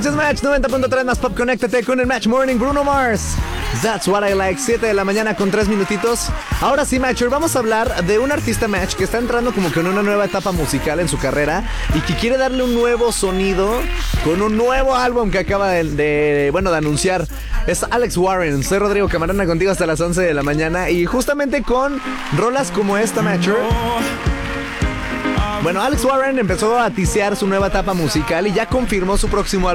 Es Match 90.3 más pop, conéctate con el Match Morning, Bruno Mars. That's what I like, 7 de la mañana con 3 minutitos. Ahora sí, Matcher, vamos a hablar de un artista Match que está entrando como que en una nueva etapa musical en su carrera y que quiere darle un nuevo sonido con un nuevo álbum que acaba de anunciar. Es Alex Warren. Soy Rodrigo Camarena contigo hasta las 11 de la mañana y justamente con rolas como esta, Matcher. Bueno, Alex Warren empezó a tisear su nueva etapa musical y ya confirmó su próximo álbum